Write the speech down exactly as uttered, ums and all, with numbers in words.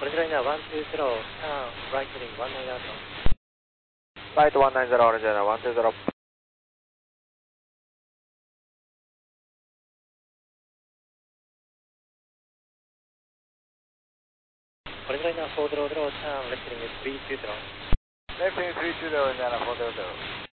これぐらいな、ワンツーゼロ、ターン、ライトリング、ワンナインアウト。 ライトワンナインゼロ、オレンジな、ワンツーゼロ。 これぐらいな、フォーゼロゼロ、ターン、レフトリング、スリーツーゼロ。 レフトリングスリーツーゼロ、オレンジな、フォーゼロゼロ。